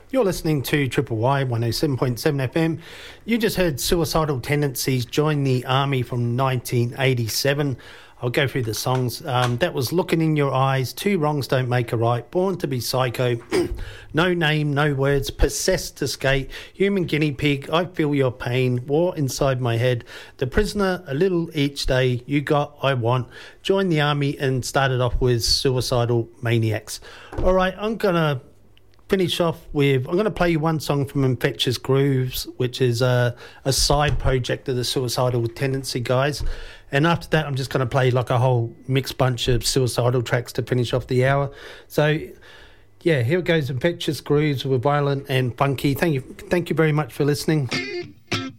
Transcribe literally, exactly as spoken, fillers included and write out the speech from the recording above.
You're listening to Triple Y one oh seven point seven F M. You just heard Suicidal Tendencies join the army from nineteen eighty-seven. I'll go through the songs. Um, that was Looking in Your Eyes, Two Wrongs Don't Make a Right, Born to be Psycho, No Name, No Words, Possessed to Skate, Human Guinea Pig, I Feel Your Pain, War Inside My Head, The Prisoner, A Little Each Day, You Got, I Want, joined the army and started off with Suicidal Maniacs. All right, I'm going to finish off with, I'm going to play you one song from Infectious Grooves, which is a, a side project of the Suicidal Tendency guys. And after that, I'm just going to play like a whole mixed bunch of suicidal tracks to finish off the hour. So, yeah, here it goes. Infectious Grooves with Violent and Funky. Thank you, thank you very much for listening.